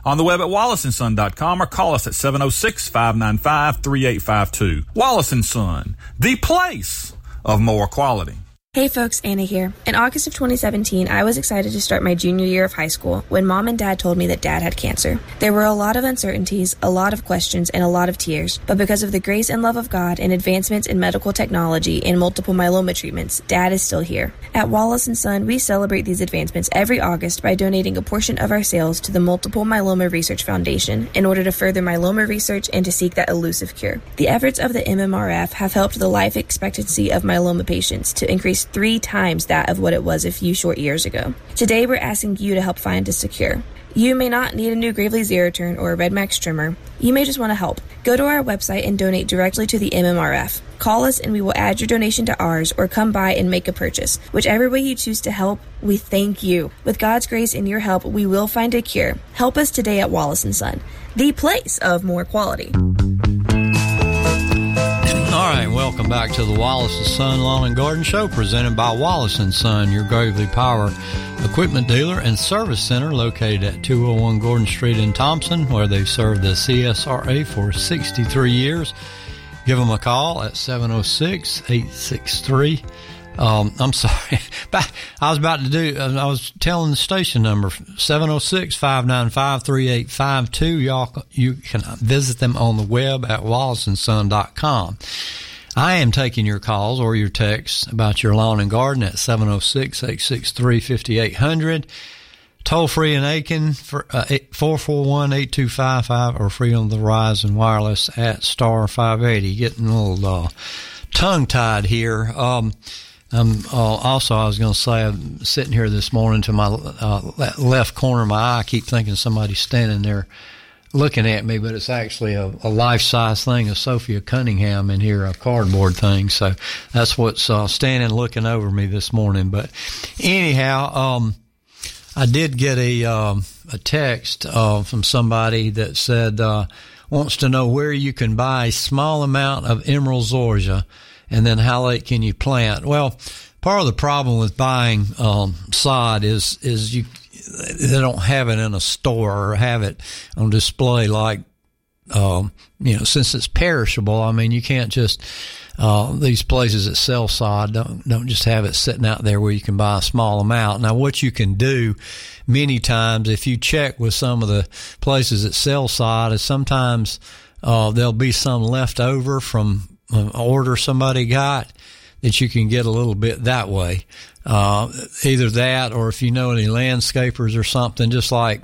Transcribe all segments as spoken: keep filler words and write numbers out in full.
on the web at wallace and son dot com or call us at seven oh six, five nine five, three eight five two. Wallace and Son, the place of more quality. Hey folks, Anna here. In August of twenty seventeen, I was excited to start my junior year of high school when Mom and Dad told me that Dad had cancer. There were a lot of uncertainties, a lot of questions, and a lot of tears, but because of the grace and love of God and advancements in medical technology and multiple myeloma treatments, Dad is still here. At Wallace and Son, we celebrate these advancements every August by donating a portion of our sales to the Multiple Myeloma Research Foundation in order to further myeloma research and to seek that elusive cure. The efforts of the M M R F have helped the life expectancy of myeloma patients to increase three times that of what it was a few short years ago. Today, we're asking you to help find us a cure. You may not need a new Gravely Zeraturn or a Red Max trimmer. You may just want to help. Go to our website and donate directly to the M M R F. Call us and we will add your donation to ours, or come by and make a purchase. Whichever way you choose to help, we thank you. With God's grace and your help, we will find a cure. Help us today at Wallace and Son, the place of more quality. All right, welcome back to the Wallace and Son Lawn and Garden Show, presented by Wallace and Son, your Gravely Power equipment dealer and service center located at two oh one Gordon Street in Thompson, where they've served the C S R A for sixty-three years. Give them a call at seven oh six, eight six three. Um, I'm sorry. I was about to do, I was telling the station number, seven oh six, five nine five, three eight five two. Y'all, you can visit them on the web at wallace and son dot com. I am taking your calls or your texts about your lawn and garden at seven oh six, eight six three, five eight zero zero. Toll free in Aiken for uh, four four one, eight two five five, or free on the Verizon Wireless at star five eighty. Getting a little uh, tongue-tied here. Um, Um, uh, also, I was going to say, I'm sitting here this morning to my uh, left corner of my eye. I keep thinking somebody's standing there looking at me, but it's actually a, a life-size thing of Sophia Cunningham in here, a cardboard thing. So that's what's uh, standing looking over me this morning. But anyhow, um, I did get a um, a text uh, from somebody that said uh, wants to know where you can buy a small amount of emerald zoysia. And then how late can you plant? Well, part of the problem with buying um, sod is is you they don't have it in a store or have it on display like um, you know, since it's perishable. I mean, you can't just uh, these places that sell sod don't don't just have it sitting out there where you can buy a small amount. Now, what you can do many times if you check with some of the places that sell sod is sometimes uh, there'll be some left over from an order somebody got that you can get a little bit that way. Uh, either that, or if you know any landscapers or something, just like,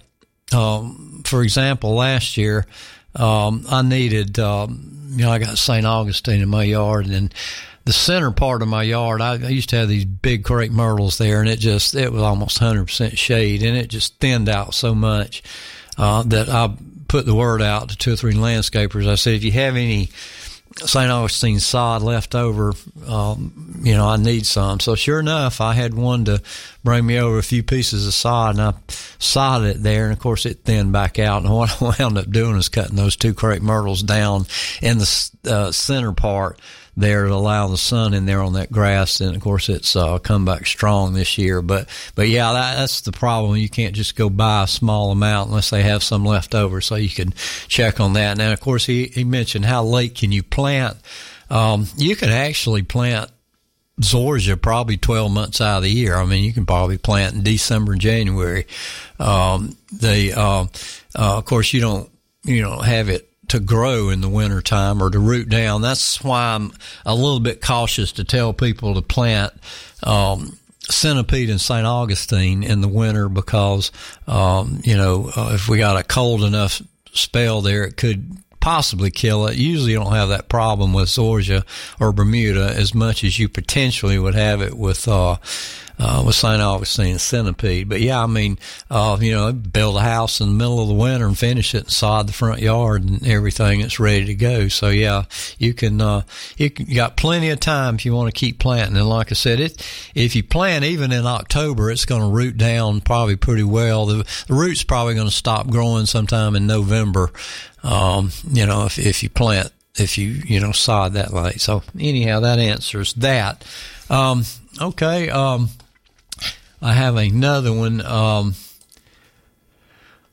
um, for example, last year, um, I needed, um, you know, I got Saint Augustine in my yard, and the center part of my yard, I, I used to have these big crepe myrtles there, and it just, it was almost one hundred percent shade, and it just thinned out so much, uh, that I put the word out to two or three landscapers. I said, if you have any Saint Augustine sod left over, um, you know, I need some. So sure enough, I had one to bring me over a few pieces of sod, and I sodded it there, and of course it thinned back out. And what I wound up doing is cutting those two crepe myrtles down in the uh, center part there to allow the sun in there on that grass, and of course it's uh, come back strong this year. But but yeah, that, that's the problem. You can't just go buy a small amount unless they have some left over, so you can check on that. Now, of course, he, he mentioned how late can you plant. Um, you could actually plant zoysia probably twelve months out of the year. I mean, you can probably plant in December and January. Um, they, uh, uh, of course, you don't you don't have it to grow in the winter time or to root down. That's why I'm a little bit cautious to tell people to plant um, centipede and Saint Augustine in the winter, because um, you know, uh, if we got a cold enough spell there, it could possibly kill it. Usually you don't have that problem with zoysia or Bermuda as much as you potentially would have it with uh uh with Saint Augustine centipede. But yeah, I mean, uh you know, build a house in the middle of the winter and finish it and sod the front yard and everything, it's ready to go. So yeah, you can uh you, can, you got plenty of time if you want to keep planting. And like I said, it if you plant even in October, it's going to root down probably pretty well. The, the root's probably going to stop growing sometime in November. Um, you know, if, if you plant, if you, you know, sod that late. So anyhow, that answers that. Um, okay. Um, I have another one. Um,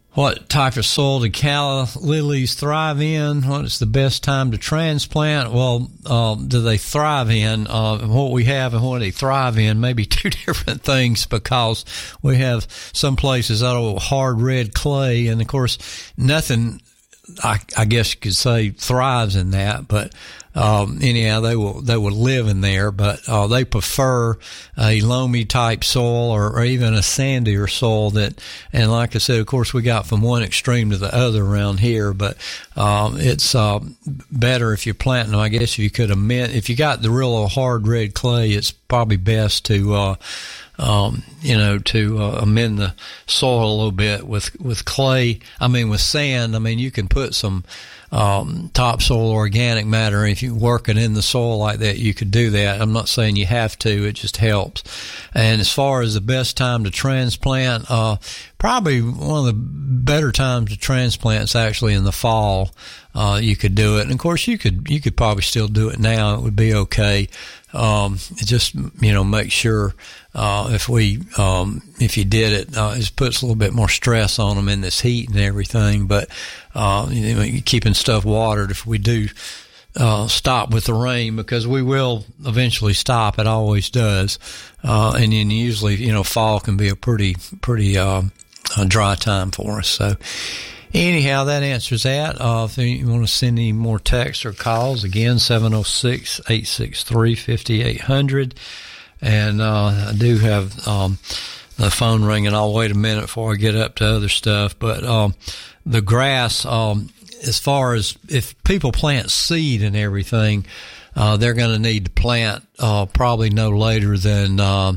What type of soil do calla lilies thrive in? What is the best time to transplant? Well, uh, do they thrive in? Uh, what we have and what they thrive in may be two different things, because we have some places that are hard red clay, and of course nothing, I, I guess you could say, thrives in that, but um, anyhow, they will they will live in there, but uh, they prefer a loamy type soil, or, or even a sandier soil. That, and like I said, of course, we got from one extreme to the other around here, but um, it's uh, better if you're planting them. I guess if you could amend, if you got the real hard red clay, it's probably best to. Uh, Um, you know, to uh, amend the soil a little bit with, with clay. I mean, with sand, I mean, you can put some um, topsoil organic matter. If you're working in the soil like that, you could do that. I'm not saying you have to. It just helps. And as far as the best time to transplant, uh, probably one of the better times to transplant is actually in the fall. Uh, you could do it. And of course, you could, you could probably still do it now. It would be okay. Um, just, you know, make sure, uh, if we, um, if you did it, uh, it puts a little bit more stress on them in this heat and everything. But, uh, you know, keeping stuff watered if we do, uh, stop with the rain, because we will eventually stop. It always does. Uh, and then usually, you know, fall can be a pretty, pretty, uh, a dry time for us. So, anyhow, that answers that. Uh, if you want to send any more texts or calls, again, seven oh six, eight six three, five eight zero zero. And uh, I do have um, the phone ringing. I'll wait a minute before I get up to other stuff. But um, the grass, um, as far as if people plant seed and everything, uh, they're going to need to plant uh, probably no later than, uh,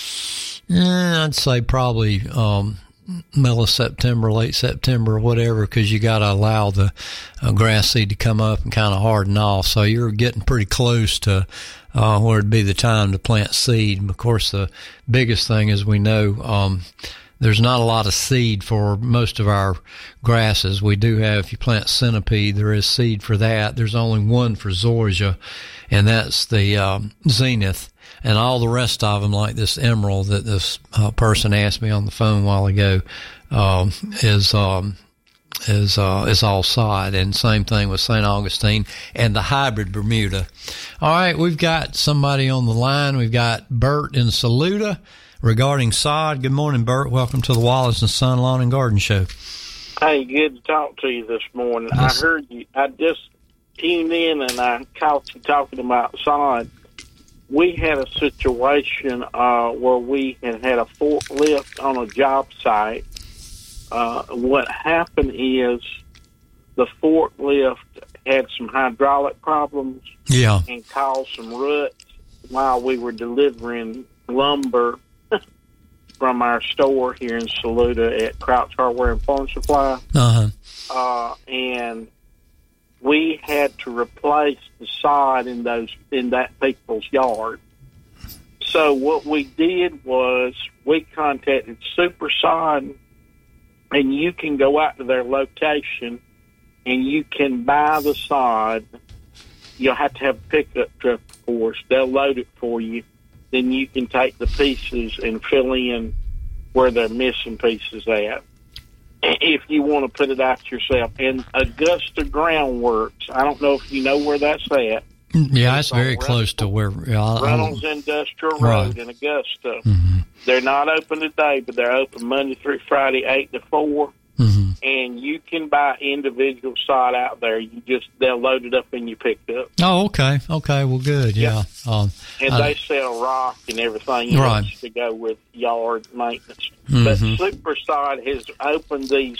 eh, I'd say probably um, middle of September, late September, whatever, because you got to allow the uh, grass seed to come up and kind of harden off. So you're getting pretty close to uh, where it'd be the time to plant seed. And of course, the biggest thing is we know um, there's not a lot of seed for most of our grasses. We do have, if you plant centipede, there is seed for that. There's only one for zoysia, and that's the um, zenith. And all the rest of them, like this emerald that this uh, person asked me on the phone a while ago, um, is um, is uh, is all sod. And same thing with Saint Augustine and the hybrid Bermuda. All right, we've got somebody on the line. We've got Bert in Saluda regarding sod. Good morning, Bert. Welcome to the Wallace and Son Lawn and Garden Show. Hey, good to talk to you this morning. Yes. I heard you. I just tuned in and I caught you talking about sod. We had a situation uh, where we had had a forklift on a job site. Uh, what happened is the forklift had some hydraulic problems, yeah, and caused some ruts while we were delivering lumber from our store here in Saluda at Crouch Hardware and Farm Supply. Uh-huh. Uh, and we had to replace the sod in those in that people's yard. So what we did was we contacted Super Sod, and you can go out to their location and you can buy the sod. You'll have to have a pickup truck, of course. They'll load it for you. Then you can take the pieces and fill in where they're missing pieces at, if you want to put it out yourself. And Augusta Groundworks, I don't know if you know where that's at. Yeah, it's, it's very close to where... Uh, Reynolds Industrial Road right. in Augusta. Mm-hmm. They're not open today, but they're open Monday through Friday, eight to four. Mm-hmm. And you can buy individual sod out there. You just They'll load it up in your pickup. Oh, okay. Okay, well, good, yeah. yeah. Um, and I, they sell rock and everything right. else to go with yard maintenance. Mm-hmm. But Super Sod has opened these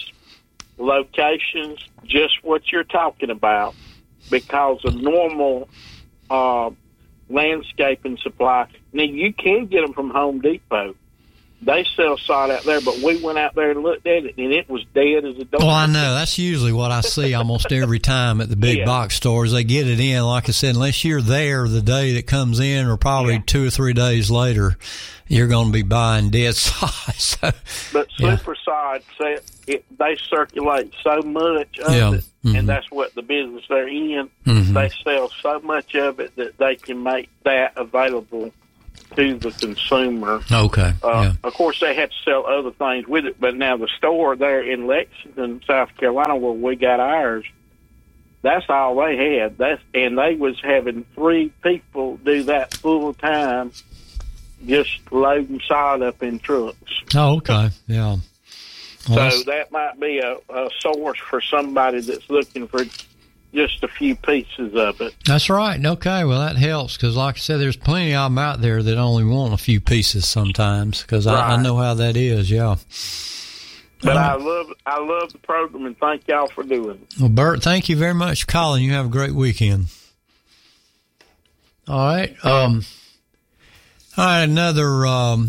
locations, just what you're talking about, because of normal uh, landscaping supply. Now, you can get them from Home Depot. They sell sod out there, but we went out there and looked at it, and it was dead as a door. Well, I know. That's usually what I see almost every time at the big yeah. box stores. They get it in, like I said, unless you're there the day that comes in, or probably yeah. two or three days later, you're going to be buying dead sod. So, but yeah. Super Sod, it, they circulate so much of yeah. it, mm-hmm. and that's what the business they're in. Mm-hmm. They sell so much of it that they can make that available to the consumer. Okay. Uh, yeah. Of course, they had to sell other things with it, but now the store there in Lexington, South Carolina, where we got ours, that's all they had. That's and they was having three people do that full time, just loading sod up in trucks. Oh, okay. Yeah. Well, so that might be a, a source for somebody that's looking for just a few pieces of it. That's right. Okay, well, that helps because, like I said, there's plenty of them out there that only want a few pieces sometimes because right. I, I know how that is, yeah. But uh, I love I love the program, and thank y'all for doing it. Well, Bert, thank you very much for calling. You have a great weekend. All right. Um, all right, another um,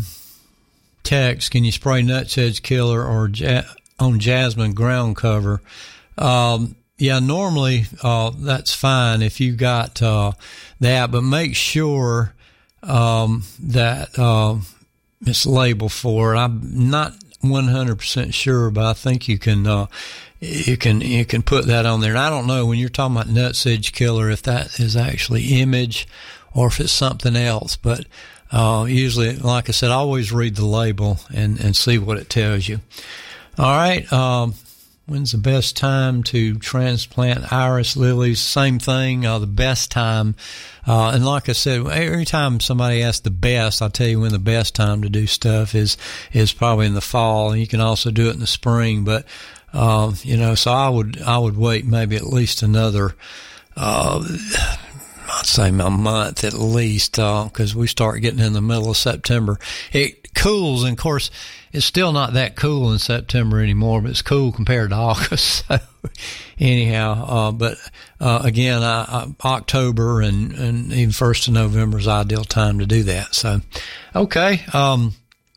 text. Can you spray nutsedge killer or ja- on jasmine ground cover? Um Yeah, normally uh, that's fine if you got uh, that, but make sure um, that uh, it's labeled for it. I'm not one hundred percent sure, but I think you can uh, you can you can put that on there. And I don't know when you're talking about nutsedge killer if that is actually image or if it's something else. But uh, usually, like I said, I always read the label and and see what it tells you. All right. Um, When's the best time to transplant iris lilies? Same thing, uh, the best time. Uh, and like I said, every time somebody asks the best, I'll tell you when the best time to do stuff is, is probably in the fall. And you can also do it in the spring. But, uh, you know, so I would, I would wait maybe at least another, uh, I'd say a month at least, uh, cause we start getting in the middle of September. It cools, and of course, it's still not that cool in September anymore, but it's cool compared to August. So anyhow, uh, but, uh, again, I, I, October and, and even first of November is ideal time to do that. So, okay. Um,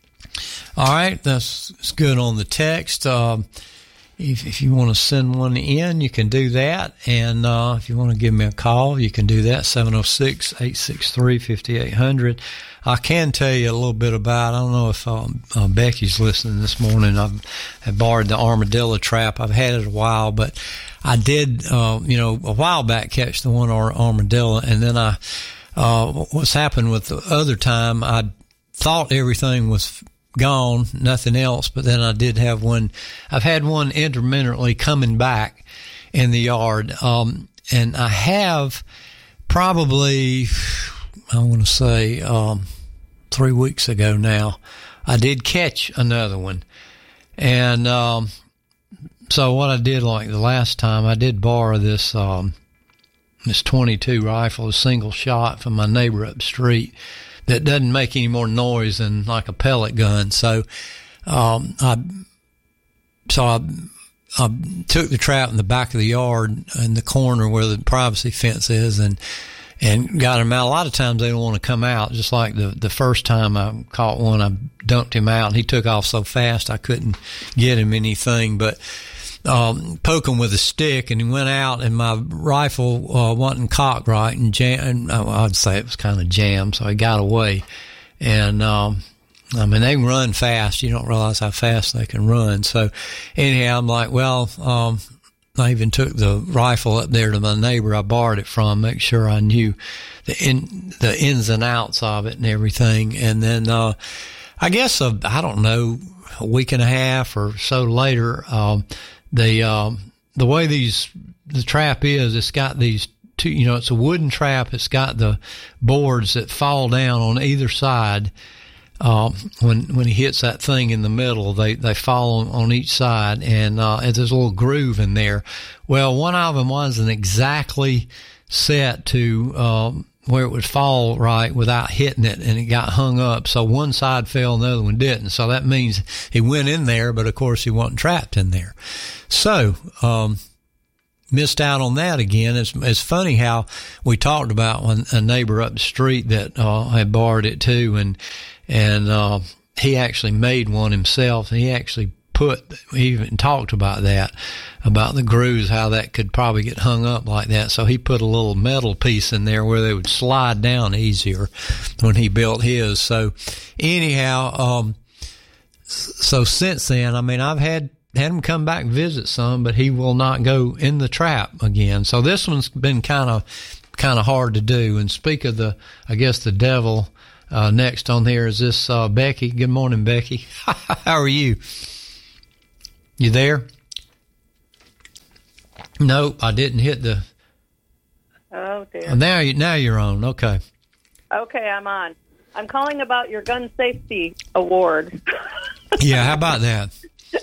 all right. That's, that's good on the text. Um, If, if you want to send one in, you can do that. And uh, if you want to give me a call, you can do that, seven oh six, eight six three, five eight zero zero. I can tell you a little bit about, I don't know if um, uh, Becky's listening this morning. I've, I've borrowed the armadillo trap. I've had it a while, but I did, uh, you know, a while back catch the one ar- armadillo. And then I, uh, what's happened with the other time, I thought everything was gone, nothing else, but then I did have one. I've had one intermittently coming back in the yard, um, and I have probably, I want to say, um, three weeks ago now, I did catch another one, and um, so what I did, like the last time, I did borrow this um, this twenty-two rifle, a single shot from my neighbor up the street, that doesn't make any more noise than like a pellet gun. So, um, I, so I, I took the trap in the back of the yard in the corner where the privacy fence is and, and got him out. A lot of times they don't want to come out. Just like the, the first time I caught one, I dunked him out and he took off so fast I couldn't get him anything, but Um, poke him with a stick, and he went out, and my rifle uh, wasn't cocked right, and jam. And I'd say it was kind of jammed, so he got away. And um, I mean, they can run fast. You don't realize how fast they can run. So anyhow, I'm like, well, um, I even took the rifle up there to my neighbor I borrowed it from, make sure I knew the in, the ins and outs of it and everything. And then uh, I guess uh, I don't know, a week and a half or so later. Um, The, um, the way these, the trap is, it's got these two, you know, it's a wooden trap. It's got the boards that fall down on either side. Um, when, when he hits that thing in the middle, they, they fall on, on each side, and, uh, and there's a little groove in there. Well, one of them wasn't exactly set to, um, where it would fall right without hitting it, and it got hung up. So one side fell and the other one didn't. So that means he went in there, but of course he wasn't trapped in there. So, um, missed out on that again. It's, it's funny how we talked about one, a neighbor up the street that, uh, had borrowed it too. And, and, uh, he actually made one himself. He actually put, he even talked about that, about the grooves, how that could probably get hung up like that. So he put a little metal piece in there where they would slide down easier when he built his. So anyhow, um, so since then, I mean, I've had, had him come back and visit some, but he will not go in the trap again. So this one's been kind of, kind of hard to do. And speak of the, I guess the devil, Uh, next on here is this uh, Becky. Good morning, Becky. How are you? You there? Nope, I didn't hit the... Oh, dear. Oh, now, you, now you're on. Okay. Okay, I'm on. I'm calling about your gun safety award. Yeah, how about that?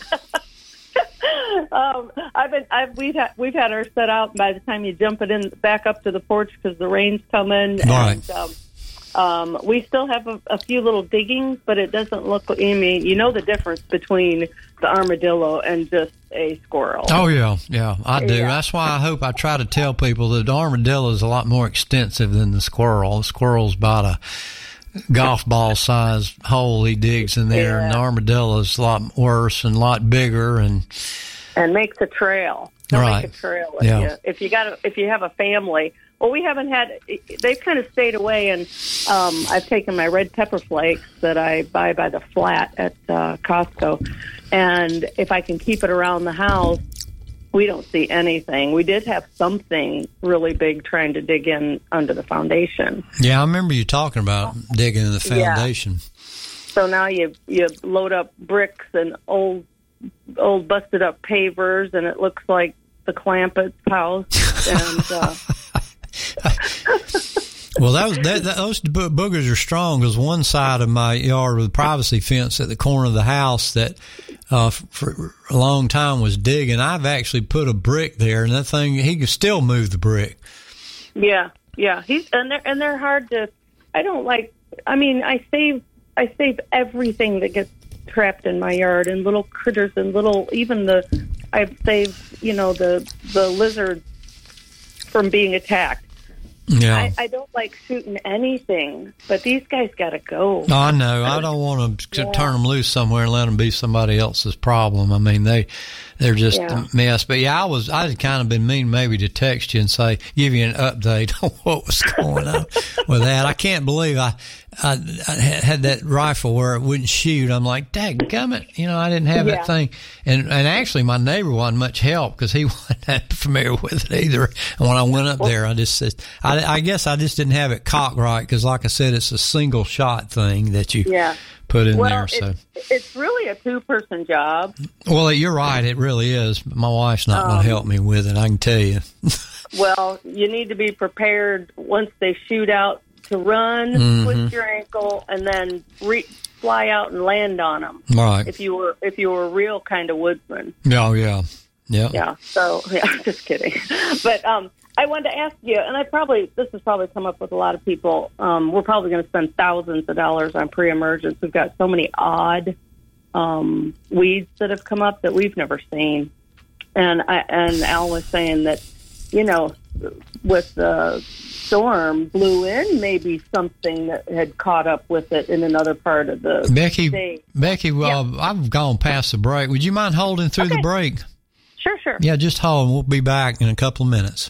um, I've been, I've, we've had, we've had ours set out. By the time you jump it in, back up to the porch because the rain's coming. Right. And, um, um, we still have a, a few little diggings, but it doesn't look. I mean, you know the difference between the armadillo and just a squirrel. Oh yeah, yeah, I do. Yeah. That's why I hope I try to tell people that the armadillo is a lot more extensive than the squirrel. The squirrel's about a golf ball size hole he digs in there, Yeah. and the armadillo is a lot worse and a lot bigger. And And makes a trail. They'll Right. make a trail with Yeah. you. If you got, a, if you have a family. Well, we haven't had. They've kind of stayed away, and um, I've taken my red pepper flakes that I buy by the flat at uh, Costco, and if I can keep it around the house, we don't see anything. We did have something really big trying to dig in under the foundation. yeah, I remember you talking about digging in the foundation. So now you you load up bricks and old old busted up pavers, and it looks like the Clampett's house. And uh, Well, that was, that, that, those bo- boogers are strong because one side of my yard with a privacy fence at the corner of the house that uh, for a long time was digging. I've actually put a brick there, and that thing, he can still move the brick. yeah, yeah, he's and they're and they're hard to. I don't like. I mean, I save I save everything that gets trapped in my yard, and little critters and little even the. I've saved you know the the lizards from being attacked. Yeah. I, I don't like shooting anything, but these guys got to go. No, I know. I don't want to Yeah. turn them loose somewhere and let them be somebody else's problem. I mean, they, they're just Yeah. a mess. But yeah, I was, I had kind of been mean maybe to text you and say, give you an update on what was going on with that. I can't believe I, I, I had that rifle where it wouldn't shoot. I'm like, dadgummit, you know, I didn't have Yeah. that thing. And, and actually my neighbor wasn't much help because he wasn't that familiar with it either. And when I went up there, I just said, I, I guess I just didn't have it cocked right because like I said, it's a single shot thing that you Yeah. put in Well, there. So, it's, it's really a two-person job. well, you're right. It really is. My wife's not Um, going to help me with it. I can tell you. Well, you need to be prepared once they shoot out to run, Mhm. twist your ankle, and then re- fly out and land on them. Right. If you were if you were a real kind of woodsman. Oh, yeah. Yeah. Yeah. So yeah, just kidding. But um, I wanted to ask you, and I probably this has probably come up with a lot of people. Um, we're probably going to spend thousands of dollars on pre-emergence. We've got so many odd um, weeds that have come up that we've never seen. And I, and Al was saying that, you know, with the storm blew in, maybe something that had caught up with it in another part of the Becky, state. Becky, well, I've gone past the break. Would you mind holding through Okay. the break? Sure, sure. Yeah, just hold. We'll be back in a couple of minutes.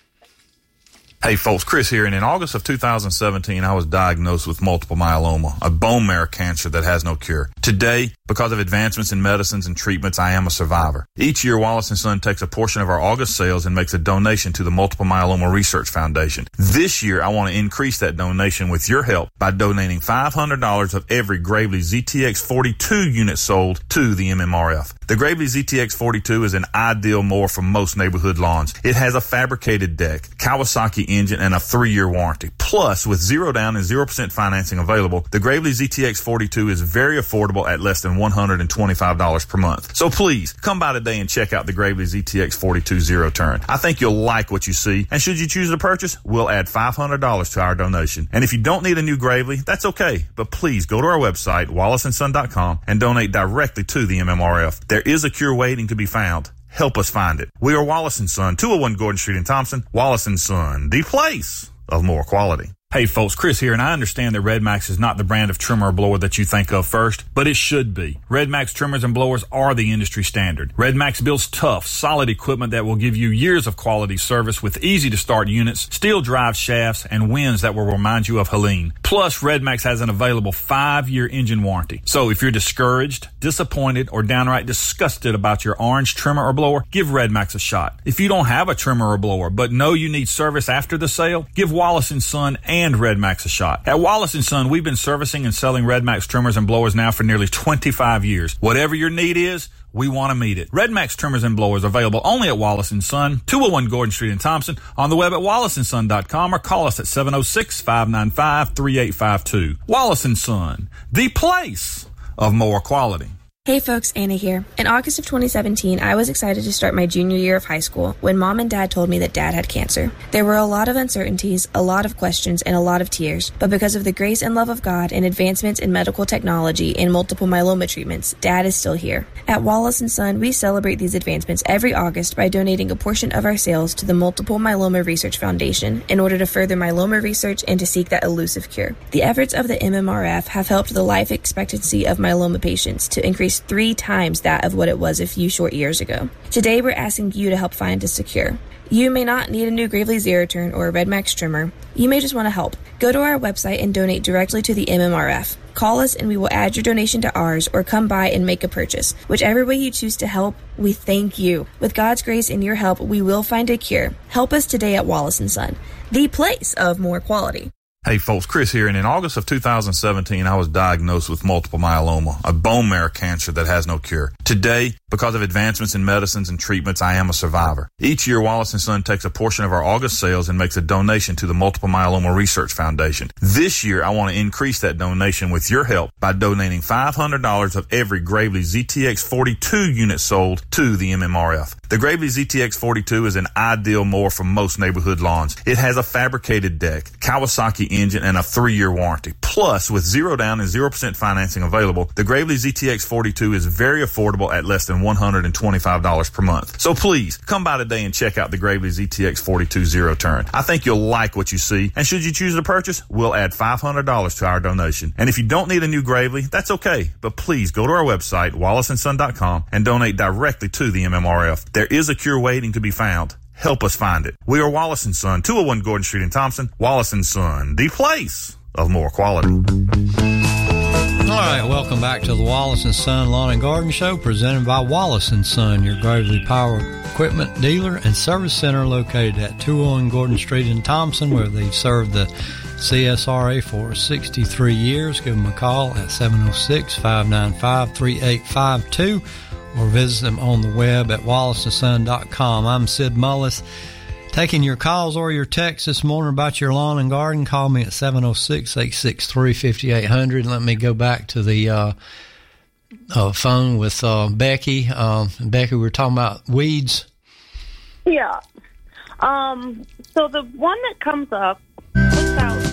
Hey folks, Chris here, and in August of two thousand seventeen, I was diagnosed with multiple myeloma, a bone marrow cancer that has no cure. Today, because of advancements in medicines and treatments, I am a survivor. Each year, Wallace and Son takes a portion of our August sales and makes a donation to the Multiple Myeloma Research Foundation. This year, I want to increase that donation with your help by donating five hundred dollars of every Gravely Z T X forty-two unit sold to the M M R F. The Gravely Z T X forty-two is an ideal mower for most neighborhood lawns. It has a fabricated deck, Kawasaki engine, and a three-year warranty. Plus, with zero down and zero percent financing available, the Gravely Z T X forty-two is very affordable at less than one hundred twenty-five dollars per month. So please, come by today and check out the Gravely Z T X forty-two Zero Turn. I think you'll like what you see, and should you choose to purchase, we'll add five hundred dollars to our donation. And if you don't need a new Gravely, that's okay, but please go to our website, wallace and son dot com, and donate directly to the M M R F. There is a cure waiting to be found. Help us find it. We are Wallace and Son, two oh one Gordon Street in Thompson. Wallace and Son, the place of more quality. Hey folks, Chris here, and I understand that Red Max is not the brand of trimmer or blower that you think of first, but it should be. Red Max trimmers and blowers are the industry standard. Red Max builds tough, solid equipment that will give you years of quality service with easy to start units, steel drive shafts, and winds that will remind you of Helene. Plus, Red Max has an available five-year engine warranty. So if you're discouraged, disappointed, or downright disgusted about your orange trimmer or blower, give Red Max a shot. If you don't have a trimmer or blower, but know you need service after the sale, give Wallace and Son and and Red Max a shot. At Wallace and Son, we've been servicing and selling Red Max trimmers and blowers now for nearly twenty-five years. Whatever your need is, we want to meet it. Red Max trimmers and blowers available only at Wallace and Son, two oh one Gordon Street in Thompson, on the web at wallace and son dot com, or call us at seven oh six, five nine five, three eight five two. Wallace and Son, the place of more quality. Hey folks, Anna here. In August of twenty seventeen, I was excited to start my junior year of high school when Mom and Dad told me that Dad had cancer. There were a lot of uncertainties, a lot of questions, and a lot of tears, but because of the grace and love of God and advancements in medical technology and multiple myeloma treatments, Dad is still here. At Wallace and Son, we celebrate these advancements every August by donating a portion of our sales to the Multiple Myeloma Research Foundation in order to further myeloma research and to seek that elusive cure. The efforts of the M M R F have helped the life expectancy of myeloma patients to increase three times that of what it was a few short years ago. Today, we're asking you to help find us a cure. You may not need a new Gravely Zeraturn or a Red Max trimmer. You may just want to help. Go to our website and donate directly to the M M R F. Call us and we will add your donation to ours, or come by and make a purchase. Whichever way you choose to help, we thank you. With God's grace and your help, we will find a cure. Help us today at Wallace and Son, the place of more quality. Hey folks, Chris here, and in August of two thousand seventeen, I was diagnosed with multiple myeloma, a bone marrow cancer that has no cure. Today, because of advancements in medicines and treatments, I am a survivor. Each year, Wallace and Son takes a portion of our August sales and makes a donation to the Multiple Myeloma Research Foundation. This year, I want to increase that donation with your help by donating five hundred dollars of every Gravely Z T X forty-two unit sold to the M M R F. The Gravely Z T X forty-two is an ideal mower for most neighborhood lawns. It has a fabricated deck, Kawasaki engine, and a three-year warranty. Plus, with zero down and zero percent financing available, the Gravely Z T X forty-two is very affordable at less than one hundred twenty-five dollars per month. So please, come by today and check out the Gravely Z T X forty-two Zero Turn. I think you'll like what you see, and should you choose to purchase, we'll add five hundred dollars to our donation. And if you don't need a new Gravely, that's okay, but please go to our website, wallace and son dot com, and donate directly to the M M R F. There is a cure waiting to be found. Help us find it. We are Wallace and Son, two oh one Gordon Street in Thompson. Wallace and Son, the place of more quality. All right, welcome back to the Wallace and Son Lawn and Garden Show, presented by Wallace and Son, your Gravely Power Equipment dealer and service center located at two oh one Gordon Street in Thompson, where they've served the C S R A for sixty-three years. Give them a call at seven oh six, five nine five, three eight five two. or visit them on the web at wallace and son dot com. I'm Sid Mullis, taking your calls or your texts this morning about your lawn and garden. Call me at seven oh six, eight six three, five eight zero zero. Let me go back to the uh, uh, phone with uh, Becky. Uh, Becky, we were talking about weeds. Yeah. Um, so the one that comes up, puts out...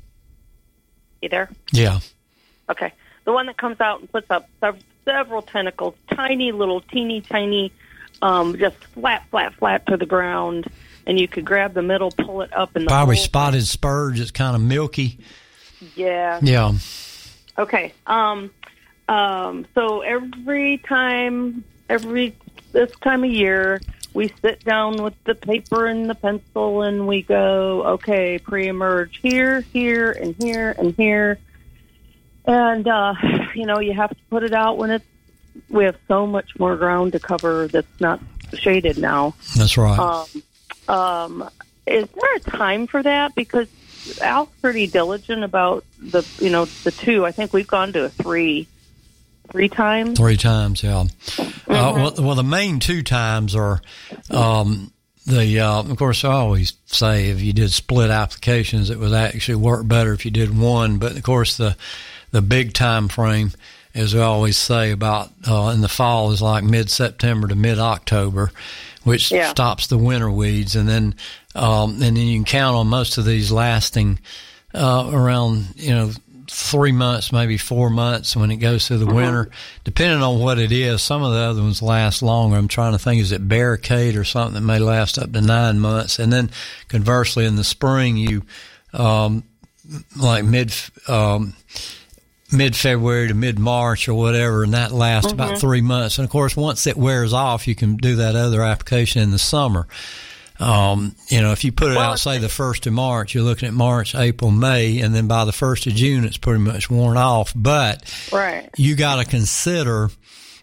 You there? Yeah. Okay. The one that comes out and puts up several, several tentacles, tiny little, teeny, tiny, um, just flat, flat, flat to the ground, and you could grab the middle, pull it up, and the probably whole spotted spurge. It's kind of milky. Yeah. Yeah. Okay. Um, um, so every time, every this time of year, we sit down with the paper and the pencil, and we go, okay, pre-emerge here, here, and here, and here. And, uh, you know, you have to put it out when it's, we have so much more ground to cover that's not shaded now. That's right. Um, um, is there a time for that? Because Al's pretty diligent about the, you know, the two. I think we've gone to a three, three times. Three times, yeah. Mm-hmm. Uh, well, well, the main two times are, um, the, uh, of course, I always say if you did split applications, it would actually work better if you did one. But, of course, the, the big time frame, as we always say, about uh, in the fall is like mid-September to mid-October, which yeah. stops the winter weeds. And then um, and then you can count on most of these lasting uh, around, you know, three months, maybe four months when it goes through the mm-hmm. winter, depending on what it is. Some of the other ones last longer. I'm trying to think, is it barricade or something that may last up to nine months? And then conversely, in the spring, you um, like mid um, mid-February to mid-March or whatever, and that lasts mm-hmm. about three months. And, of course, once it wears off, you can do that other application in the summer. Um, you know, if you put it well, out, say, the first of March, you're looking at March, April, May, and then by the first of June, it's pretty much worn off. But right. you got to consider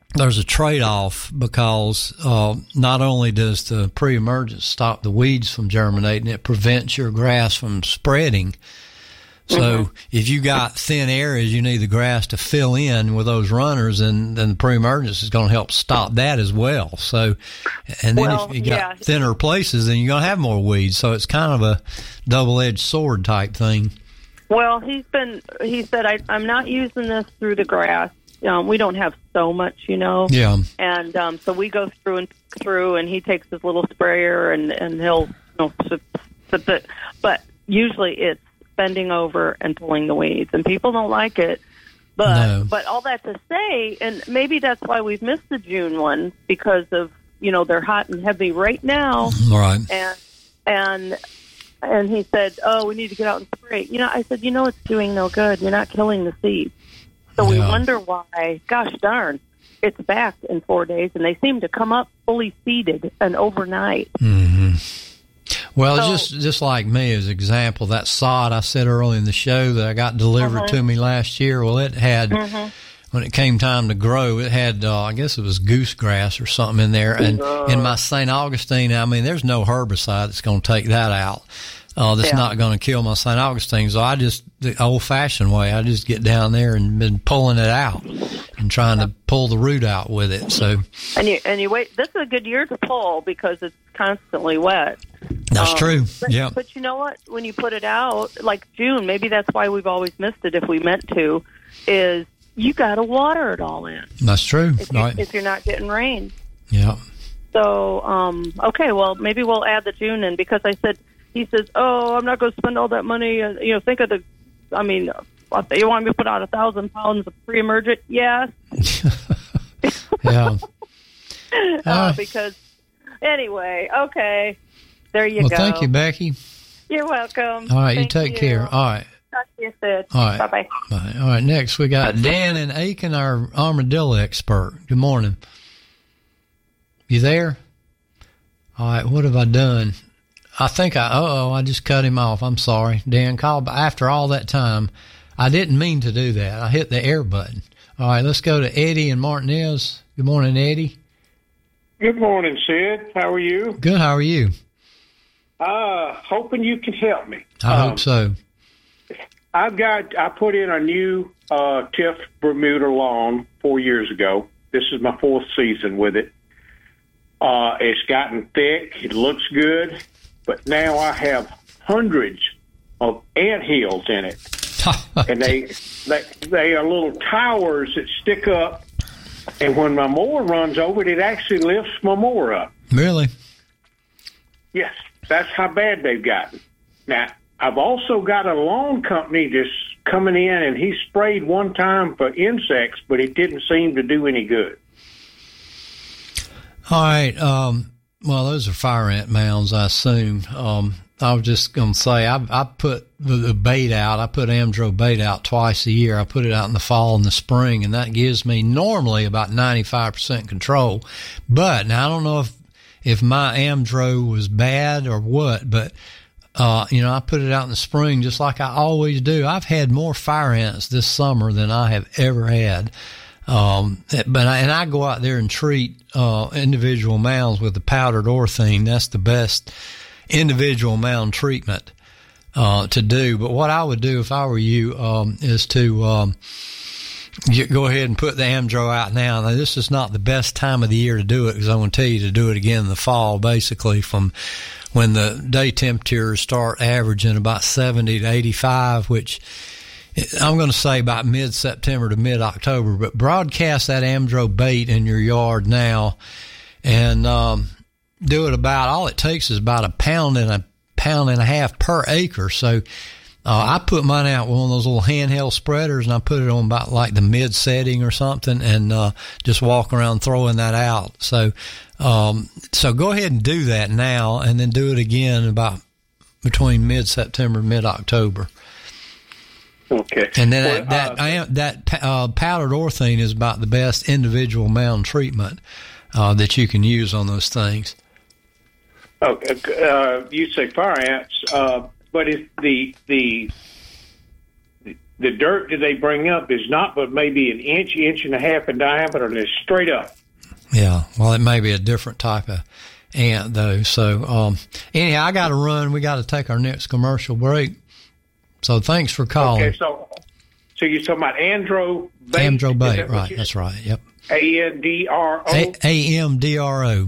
there's a trade-off because uh, not only does the pre-emergence stop the weeds from germinating, it prevents your grass from spreading. So mm-hmm. if you got thin areas, you need the grass to fill in with those runners, and then the pre-emergence is going to help stop that as well. So, and then well, if you got yeah. thinner places, then you're going to have more weeds. So it's kind of a double-edged sword type thing. Well, he's been, he said, I, I'm not using this through the grass. Um, we don't have so much, you know. Yeah. And um, so we go through and through, and he takes his little sprayer, and, and he'll, you know, sip, sip it. But usually it's bending over and pulling the weeds, and people don't like it. But no. but all that to say, and maybe that's why we've missed the June one, because of, you know, they're hot and heavy right now. Right. And and and he said, oh, we need to get out and spray. You know, I said, you know, it's doing no good. You're not killing the seeds. So we Yeah. wonder why, gosh darn, it's back in four days, and they seem to come up fully seeded and overnight. Mm-hmm. Well, So- just just like me as an example, that sod I said early in the show that I got delivered Uh-huh. to me last year, well, it had, Mm-hmm. when it came time to grow, it had, uh, I guess it was goose grass or something in there. And in my Saint Augustine, I mean, there's no herbicide that's going to take that out. Uh, that's Yeah. not going to kill my Saint Augustine. So I just, the old-fashioned way, I just get down there and been pulling it out and trying to pull the root out with it. So And you and you wait. This is a good year to pull because it's constantly wet. that's Um, true. But, Yeah. But you know what? When you put it out, like June, maybe that's why we've always missed it if we meant to, is you got to water it all in That's true. if, you, Right. if you're not getting rain. Yeah. So, um, okay, well, maybe we'll add the June in, because I said, he says, oh, I'm not going to spend all that money. Uh, you know, think of the, I mean, what, you want me to put out a thousand pounds of pre-emergent? Yes. Yeah. uh, Uh, because, anyway, okay. There you well, go. thank you, Becky. You're welcome. All right, Thank you take care. All right. Talk to you soon. All right. Bye-bye. Bye. All right, next we got Dan in Aiken, our armadillo expert. Good morning. You there? All right, what have I done? I think I, uh-oh, I just cut him off. I'm sorry. Dan, call after all that time. I didn't mean to do that. I hit the air button. All right, let's go to Eddie in Martinez. Good morning, Eddie. Good morning, Sid. How are you? Good, how are you? Uh, hoping you can help me. I Um, hope so. I've got, I put in a new uh, Tiff Bermuda lawn four years ago. This is my fourth season with it. Uh, it's gotten thick. It looks good. But now I have hundreds of anthills in it. And they, they, they are little towers that stick up. And when my mower runs over it, it actually lifts my mower up. Really? Yes, that's how bad they've gotten. Now, I've also got a lawn company just coming in, and he sprayed one time for insects, but it didn't seem to do any good. All right. Um, well, those are fire ant mounds, I assume. Um, I was just going to say, I, I put the, the bait out. I put Amdro bait out twice a year. I put it out in the fall and the spring, and that gives me normally about ninety-five percent control. But now I don't know if, if my Amdro was bad or what, but, uh, you know, I put it out in the spring just like I always do. I've had more fire ants this summer than I have ever had. Um, but I, and I go out there and treat, uh, individual mounds with the powdered orthene. That's the best individual mound treatment, uh, to do. But what I would do if I were you, um, is to, um, go ahead and put the Amdro out now. Now, this is not the best time of the year to do it because I want to tell you to do it again in the fall, basically from when the day temperatures start averaging about seventy to eighty-five, which I'm going to say about mid-September to mid-October. But broadcast that Amdro bait in your yard now, and um, do it about, all it takes is about a pound and a pound and a half per acre. So uh, I put mine out with one of those little handheld spreaders, and I put it on about like the mid setting or something, and uh, just walk around throwing that out. So, um, so go ahead and do that now, and then do it again about between mid-September and mid-October. Okay. And then Well, that uh, that, I am, that uh, powdered orthene is about the best individual mound treatment uh, that you can use on those things. Okay. Uh, you say fire ants, uh, but if the the the dirt that they bring up is not but maybe an inch, inch and a half in diameter, and it's straight up. Yeah, well, it may be a different type of ant, though. So, um, anyhow, I got to run. We got to take our next commercial break. So, thanks for calling. Okay, so so you're talking about Andro Bait? Andro Bait, that right? That's right. Yep. A N D R O. A M D R O.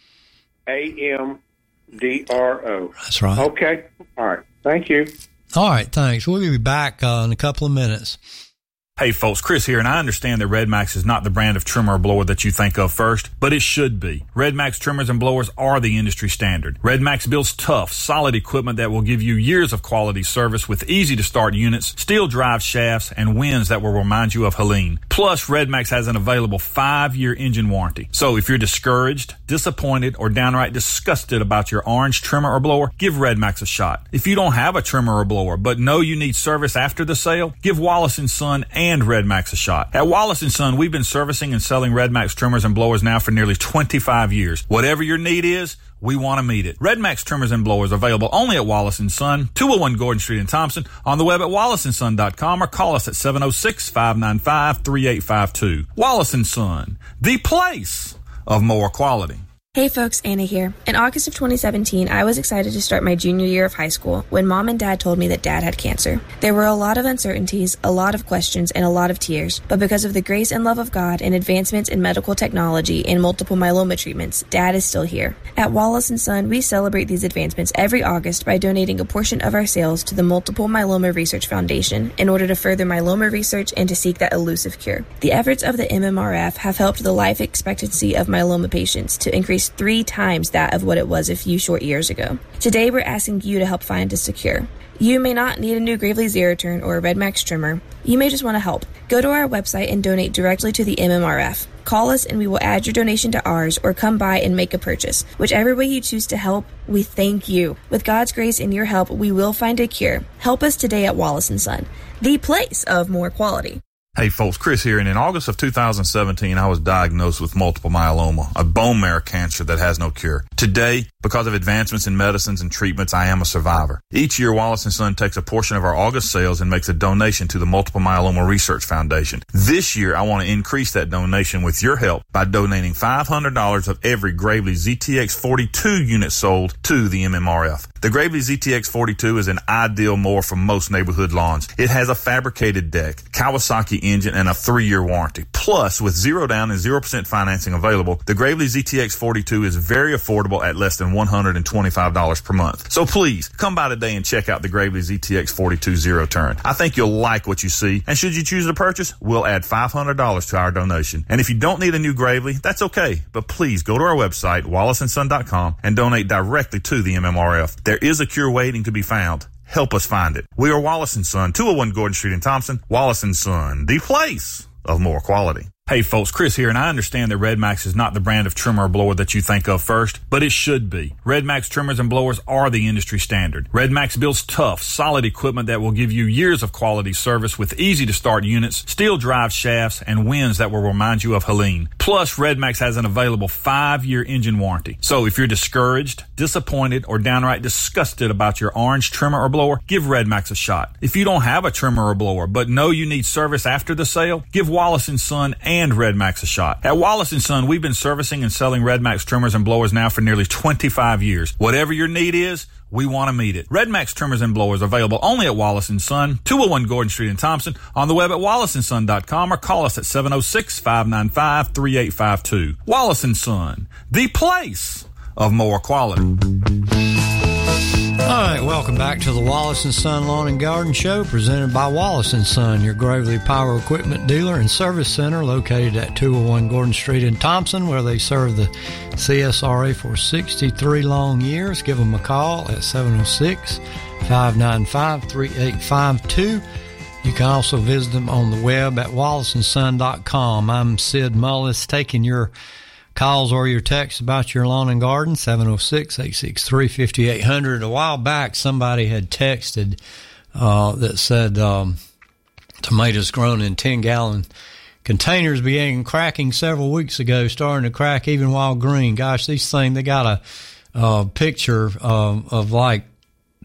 A M D R O. That's right. Okay. All right. Thank you. All right. Thanks. We'll be back uh, in a couple of minutes. Hey folks, Chris here, and I understand that Red Max is not the brand of trimmer or blower that you think of first, but it should be. Red Max trimmers and blowers are the industry standard. Red Max builds tough, solid equipment that will give you years of quality service with easy-to-start units, steel drive shafts, and winds that will remind you of Helene. Plus, Red Max has an available five-year engine warranty. So if you're discouraged, disappointed, or downright disgusted about your orange trimmer or blower, give Red Max a shot. If you don't have a trimmer or blower, but know you need service after the sale, give Wallace and Son and and Red Max a shot. At Wallace and Son, we've been servicing and selling Red Max trimmers and blowers now for nearly twenty-five years. Whatever your need is, we want to meet it. Red Max trimmers and blowers available only at Wallace and Son, two oh one Gordon Street in Thompson, on the web at wallace and son dot com, or call us at seven oh six, five nine five, three eight five two. Wallace and Son, the place of more quality. Hey folks, Anna here. In August of twenty seventeen, I was excited to start my junior year of high school when Mom and Dad told me that Dad had cancer. There were a lot of uncertainties, a lot of questions, and a lot of tears, but because of the grace and love of God and advancements in medical technology and multiple myeloma treatments, Dad is still here. At Wallace and Son, we celebrate these advancements every August by donating a portion of our sales to the Multiple Myeloma Research Foundation in order to further myeloma research and to seek that elusive cure. The efforts of the M M R F have helped the life expectancy of myeloma patients to increase three times that of what it was a few short years ago. Today, we're asking you to help find us a cure. You may not need a new Gravely Zeraturn or a Red Max trimmer. You may just want to help. Go to our website and donate directly to the M M R F. Call us and we will add your donation to ours, or come by and make a purchase. Whichever way you choose to help, we thank you. With God's grace and your help, we will find a cure. Help us today at Wallace and Son, the place of more quality. Hey folks, Chris here, and in August of two thousand seventeen, I was diagnosed with multiple myeloma, a bone marrow cancer that has no cure. Today, because of advancements in medicines and treatments, I am a survivor. Each year, Wallace and Son takes a portion of our August sales and makes a donation to the Multiple Myeloma Research Foundation. This year, I want to increase that donation with your help by donating five hundred dollars of every Gravely Z T X forty-two unit sold to the M M R F. The Gravely Z T X forty-two is an ideal mower for most neighborhood lawns. It has a fabricated deck, Kawasaki engine, and a three-year warranty. Plus, with zero down and zero percent financing available, the Gravely Z T X forty-two is very affordable at less than one hundred twenty-five dollars per month. So please, come by today and check out the Gravely Z T X forty-two Zero Turn. I think you'll like what you see, and should you choose to purchase, we'll add five hundred dollars to our donation. And if you don't need a new Gravely, that's okay, but please go to our website, wallace and son dot com, and donate directly to the M M R F. There is a cure waiting to be found. Help us find it. We are Wallace and Son, two oh one Gordon Street in Thompson. Wallace and Son, the place of more quality. Hey folks, Chris here, and I understand that Red Max is not the brand of trimmer or blower that you think of first, but it should be. Red Max trimmers and blowers are the industry standard. Red Max builds tough, solid equipment that will give you years of quality service with easy-to-start units, steel drive shafts, and winds that will remind you of Helene. Plus, Red Max has an available five-year engine warranty. So if you're discouraged, disappointed, or downright disgusted about your orange trimmer or blower, give Red Max a shot. If you don't have a trimmer or blower, but know you need service after the sale, give Wallace and Son and and Red Max a shot. At Wallace and Son, we've been servicing and selling Red Max trimmers and blowers now for nearly twenty-five years. Whatever your need is, we want to meet it. Red Max trimmers and blowers available only at Wallace and Son, two oh one Gordon Street in Thompson, on the web at wallace and son dot com, or call us at seven oh six, five nine five, three eight five two. Wallace and Son, the place of more quality. All right, welcome back to the Wallace and Son Lawn and Garden Show, presented by Wallace and Son, your Gravely Power Equipment dealer and service center located at two oh one Gordon Street in Thompson, where they serve the C S R A for sixty-three long years. Give them a call at seven oh six, five nine five, three eight five two. You can also visit them on the web at wallace and son dot com. I'm Sid Mullis, taking your calls or your texts about your lawn and garden, seven oh six, eight six three, five eight zero zero. A while back, somebody had texted uh, that said um, tomatoes grown in ten-gallon containers began cracking several weeks ago, starting to crack even while green. Gosh, these things, they got a uh, picture um, of like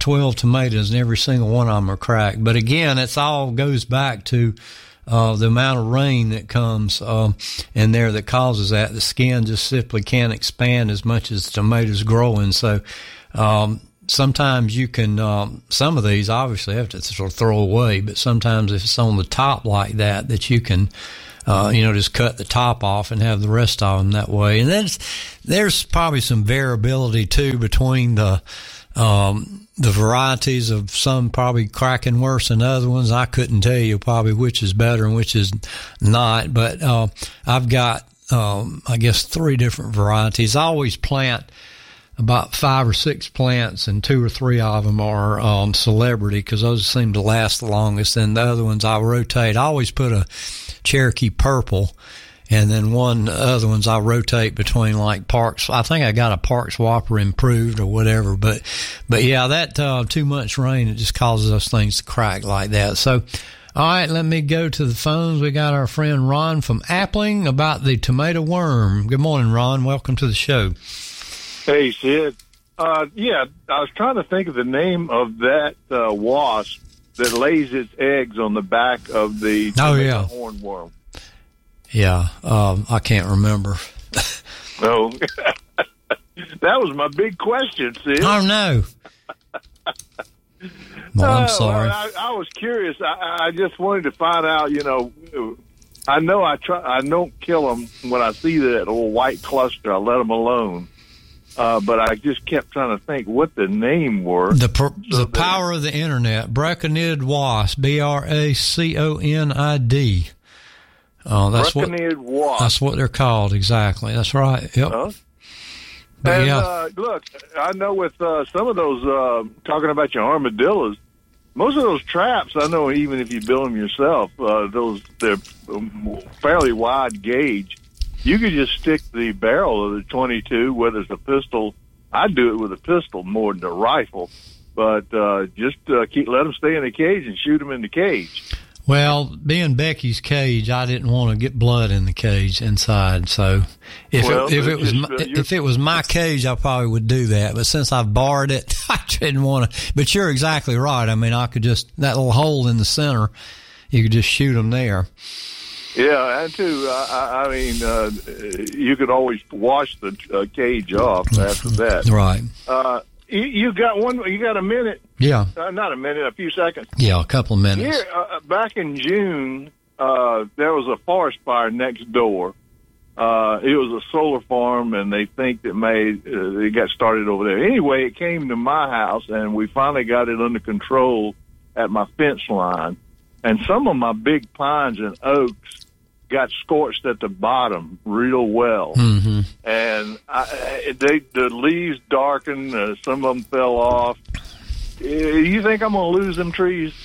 twelve tomatoes, and every single one of them are cracked. But again, it's all goes back to uh, the amount of rain that comes um, in there that causes that. The skin just simply can't expand as much as the tomatoes growing. So um, sometimes you can, um, some of these obviously have to sort of throw away, but sometimes if it's on the top like that, that you can, uh, you know, just cut the top off and have the rest of them that way. And then there's probably some variability too between the, um, the varieties of some probably cracking worse than other ones. I couldn't tell you probably which is better and which is not, but, uh, I've got, um, I guess three different varieties. I always plant about five or six plants, and two or three of them are um, celebrity because those seem to last the longest. And the other ones I rotate. I always put a Cherokee Purple, and then one other ones I rotate between like Parks. I think I got a Parks Whopper Improved or whatever. But but yeah, that uh, too much rain, it just causes those things to crack like that. So. All right, let me go to the phones. We got our friend Ron from Appling about the tomato worm. Good morning, Ron. Welcome to the show. Hey, Sid. Uh, yeah, I was trying to think of the name of that uh, wasp that lays its eggs on the back of the oh, yeah. hornworm. Yeah, um, I can't remember. No. That was my big question, Sid. Oh, no. Well, I'm sorry. Uh, well, I, I was curious. I, I just wanted to find out, you know, I know I try. I don't kill them when I see that little white cluster. I let them alone. Uh, but I just kept trying to think what the name were. The per, so the power of the internet. Braconid wasp. B R A C O N I D. Oh, that's what. Braconid wasp. That's what they're called. Exactly. That's right. Yep. Huh? But and yeah. uh, look, I know with uh, some of those uh, talking about your armadillos. Most of those traps, I know, even if you build them yourself, uh, those they're fairly wide gauge. You could just stick the barrel of the twenty-two, whether it's a pistol. I do it with a pistol more than a rifle, but uh, just uh, keep let them stay in the cage and shoot them in the cage. Well, being Becky's cage, I didn't want to get blood in the cage inside. So if well, it, if it was just, my, uh, if it was my cage, I probably would do that. But since I've barred it, I didn't want to. But you're exactly right. I mean, I could just that little hole in the center, you could just shoot them there. Yeah, and too, I, I mean, uh, you could always wash the uh, cage off after that. Right. Uh, you, you got one. You got a minute. Yeah. Uh, not a minute. A few seconds. Yeah, a couple of minutes. Here, uh, back in June, uh, there was a forest fire next door. Uh, it was a solar farm, and they think that may uh, it got started over there. Anyway, it came to my house, and we finally got it under control at my fence line. And some of my big pines and oaks got scorched at the bottom real well. Mm-hmm. And I, they, the leaves darkened, uh, some of them fell off. Uh, you think I'm going to lose them trees?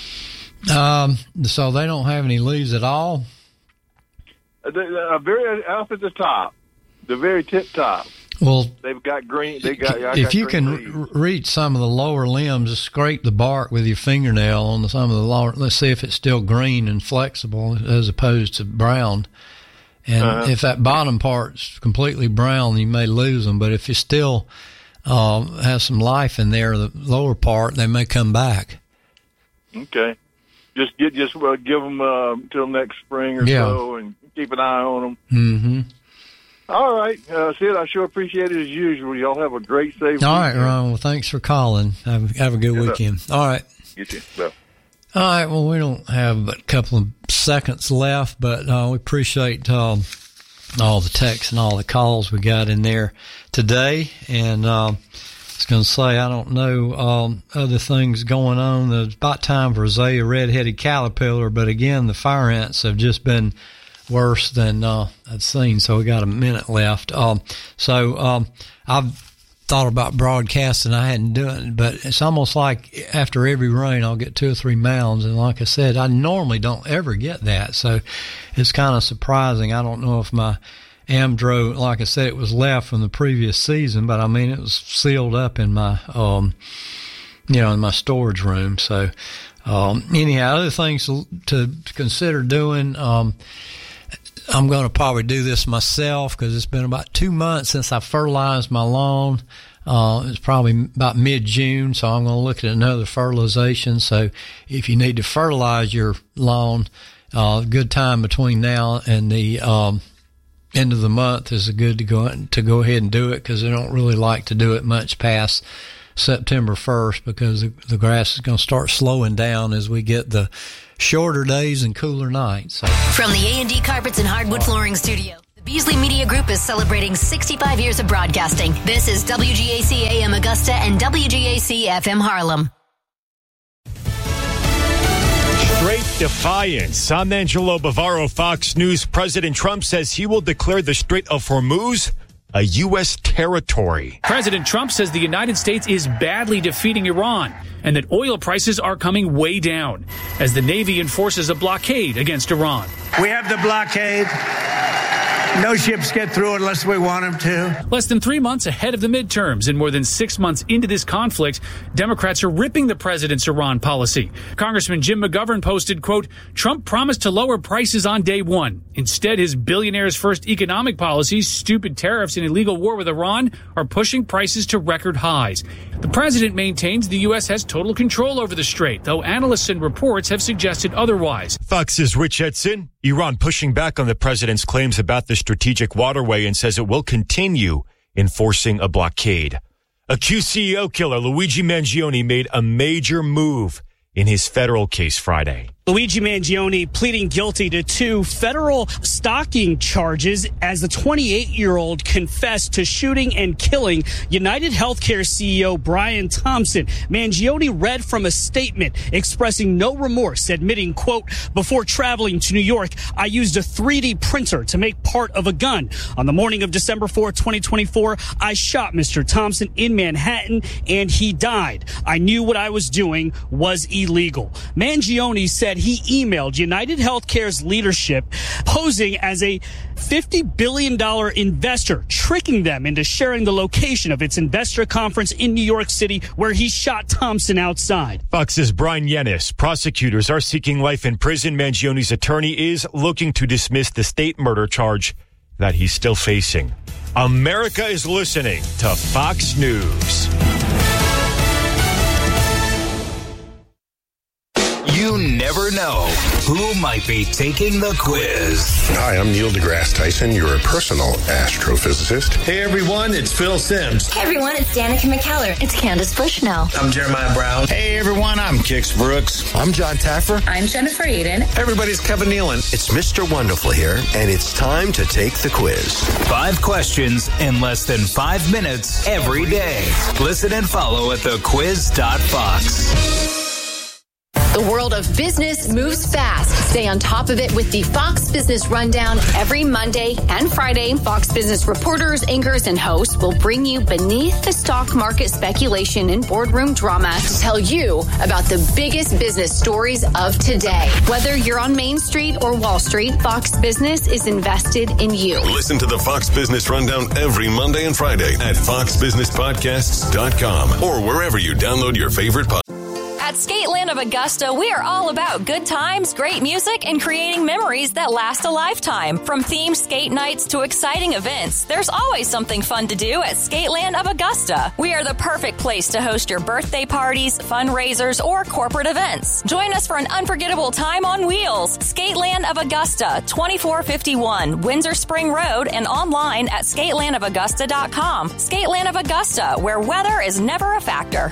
Um, so they don't have any leaves at all? Uh, they, uh, very up at the top, the very tip top. Well, they've got green. They got. I if got you green can leaves. r- reach some of the lower limbs, just scrape the bark with your fingernail on the, some of the lower. Let's see if it's still green and flexible as opposed to brown. And Uh-huh. if that bottom part's completely brown, you may lose them. But if it still um, has some life in there, the lower part, they may come back. Okay, just get just uh, give them uh, until next spring or Yeah. so, and keep an eye on them. Mm-hmm. All right, uh, Sid, I sure appreciate it as usual. Y'all have a great, safe All right, weekend. Ron. Well, thanks for calling. Have, have a good Good weekend. All right. You too. Bye. All right. Well, we don't have but a couple of seconds left, but uh, we appreciate um, all the texts and all the calls we got in there today. And uh, I was going to say, I don't know um, other things going on. It's about time for Azalea red-headed caterpillar, but again, the fire ants have just been worse than uh, I'd seen. So we got a minute left. Um, so um, I've thought about broadcasting. I hadn't done it, but it's almost like after every rain, I'll get two or three mounds. And like I said, I normally don't ever get that. So it's kind of surprising. I don't know if my Amdro, like I said, it was left from the previous season, but I mean, it was sealed up in my, um, you know, in my storage room. So, um, anyhow, other things to, to consider doing, um, I'm going to probably do this myself because it's been about two months since I fertilized my lawn. Uh, it's probably about mid-June, so I'm going to look at another fertilization. So if you need to fertilize your lawn, uh, good time between now and the um, end of the month is a good to go to go ahead and do it, because I don't really like to do it much past September first, because the, the grass is going to start slowing down as we get the shorter days and cooler nights. So. From the A and D Carpets and Hardwood Flooring Studio, the Beasley Media Group is celebrating sixty-five years of broadcasting. This is W G A C A M Augusta and W G A C F M Harlem. Straight defiance. I'm Angelo Bavaro, Fox News. President Trump says he will declare the Strait of Hormuz a U S territory. President Trump says the United States is badly defeating Iran and that oil prices are coming way down as the Navy enforces a blockade against Iran. We have the blockade. No ships get through unless we want them to. Less than three months ahead of the midterms and more than six months into this conflict, Democrats are ripping the president's Iran policy. Congressman Jim McGovern posted, quote, Trump promised to lower prices on day one. Instead, his billionaire's first economic policies, stupid tariffs and illegal war with Iran, are pushing prices to record highs. The president maintains the U S has total control over the strait, though analysts and reports have suggested otherwise. Fox's Rich Edson. Iran pushing back on the president's claims about the strategic waterway and says it will continue enforcing a blockade. Accused C E O killer Luigi Mangione made a major move in his federal case Friday. Luigi Mangione pleading guilty to two federal stalking charges as the twenty-eight-year-old confessed to shooting and killing United Healthcare C E O Brian Thompson. Mangione read from a statement expressing no remorse, admitting, quote, before traveling to New York, I used a three D printer to make part of a gun. On the morning of December fourth, twenty twenty-four, I shot Mister Thompson in Manhattan and he died. I knew what I was doing was illegal. Mangione said he emailed United Healthcare's leadership posing as a fifty billion dollars investor, tricking them into sharing the location of its investor conference in New York City where he shot Thompson outside. Fox's Brian Yennis. Prosecutors are seeking life in prison. Mangione's attorney is looking to dismiss the state murder charge that he's still facing. America is listening to Fox News. You never know who might be taking the quiz. Hi, I'm Neil deGrasse Tyson, your personal astrophysicist. Hey, everyone, it's Phil Simms. Hey, everyone, it's Danica McKellar. It's Candace Bushnell. I'm Jeremiah Brown. Hey, everyone, I'm Kix Brooks. I'm John Taffer. I'm Jennifer Aiden. Hey, everybody's Kevin Nealon. It's Mister Wonderful here, and it's time to take the quiz. Five questions in less than five minutes every day. Listen and follow at the quiz dot fox. The world of business moves fast. Stay on top of it with the Fox Business Rundown every Monday and Friday. Fox Business reporters, anchors, and hosts will bring you beneath the stock market speculation and boardroom drama to tell you about the biggest business stories of today. Whether you're on Main Street or Wall Street, Fox Business is invested in you. Listen to the Fox Business Rundown every Monday and Friday at fox business podcasts dot com or wherever you download your favorite podcast. At Skateland of Augusta, we are all about good times, great music, and creating memories that last a lifetime. From themed skate nights to exciting events, there's always something fun to do at Skateland of Augusta. We are the perfect place to host your birthday parties, fundraisers, or corporate events. Join us for an unforgettable time on wheels. Skateland of Augusta, twenty-four fifty-one Windsor Spring Road, and online at skateland of augusta dot com. Skateland of Augusta, where weather is never a factor.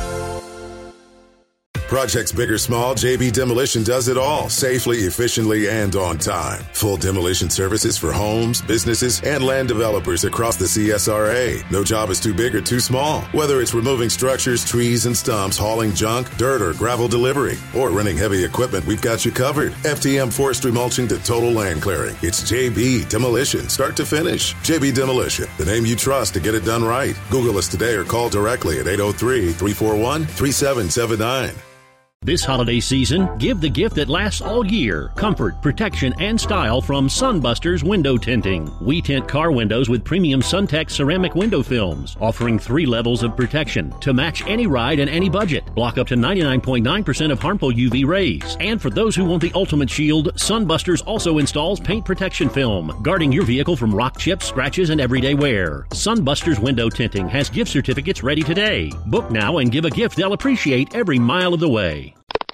Projects big or small, J B Demolition does it all, safely, efficiently, and on time. Full demolition services for homes, businesses, and land developers across the C S R A. No job is too big or too small. Whether it's removing structures, trees, and stumps, hauling junk, dirt, or gravel delivery, or renting heavy equipment, we've got you covered. F T M forestry mulching to total land clearing. It's J B Demolition, start to finish. J B Demolition, the name you trust to get it done right. Google us today or call directly at eight oh three, three four one, three seven seven nine. This holiday season, give the gift that lasts all year. Comfort, protection, and style from Sunbusters Window Tinting. We tint car windows with premium Suntex ceramic window films, offering three levels of protection to match any ride and any budget. Block up to ninety-nine point nine percent of harmful U V rays. And for those who want the ultimate shield, Sunbusters also installs paint protection film, guarding your vehicle from rock chips, scratches, and everyday wear. Sunbusters Window Tinting has gift certificates ready today. Book now and give a gift they'll appreciate every mile of the way.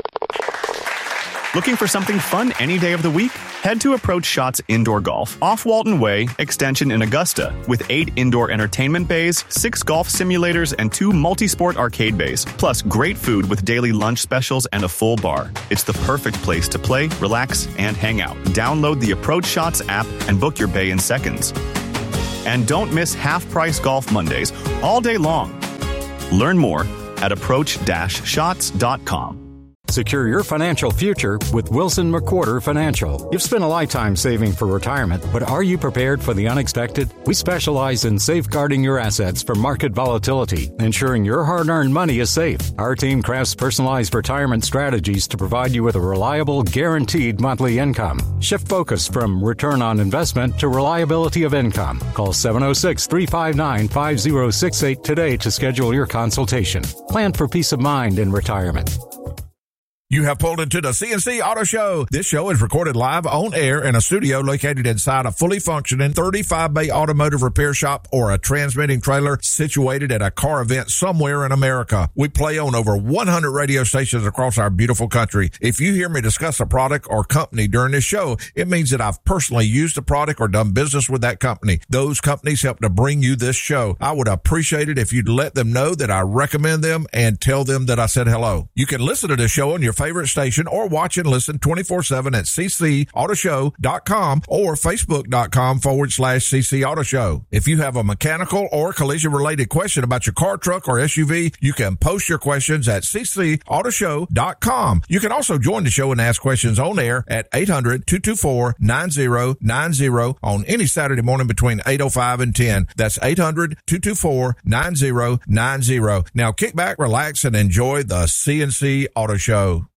Looking for something fun any day of the week? Head to Approach Shots Indoor Golf off Walton Way, extension in Augusta, with eight indoor entertainment bays, six golf simulators, and two multi-sport arcade bays, plus great food with daily lunch specials and a full bar. It's the perfect place to play, relax, and hang out. Download the Approach Shots app and book your bay in seconds. And don't miss half-price golf Mondays all day long. Learn more at approach dash shots dot com. Secure your financial future with Wilson McWhorter Financial. You've spent a lifetime saving for retirement, but are you prepared for the unexpected? We specialize in safeguarding your assets from market volatility, ensuring your hard-earned money is safe. Our team crafts personalized retirement strategies to provide you with a reliable, guaranteed monthly income. Shift focus from return on investment to reliability of income. Call seven oh six, three five nine, five oh six eight today to schedule your consultation. Plan for peace of mind in retirement. You have pulled into the C N C Auto Show. This show is recorded live on air in a studio located inside a fully functioning thirty-five bay automotive repair shop or a transmitting trailer situated at a car event somewhere in America. We play on over one hundred radio stations across our beautiful country. If you hear me discuss a product or company during this show, it means that I've personally used the product or done business with that company. Those companies help to bring you this show. I would appreciate it if you'd let them know that I recommend them and tell them that I said hello. You can listen to this show on your favorite station or watch and listen twenty-four seven at c c auto show dot com or facebook.com forward slash cc auto show. If you have a mechanical or collision related question about your car, truck, or S U V, you can post your questions at c c auto show dot com. You can also join the show and ask questions on air at eight hundred, two two four, nine oh nine oh on any Saturday morning between eight oh five and ten. That's eight hundred, two two four, nine oh nine oh. Now kick back, relax, and enjoy the C N C Auto Show.